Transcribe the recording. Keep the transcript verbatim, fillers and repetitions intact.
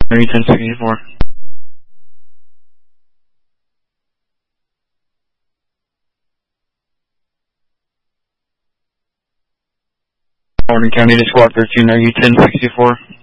Are you ten sixty-four? Morning County to Squad thirteen, are you ten sixty-four?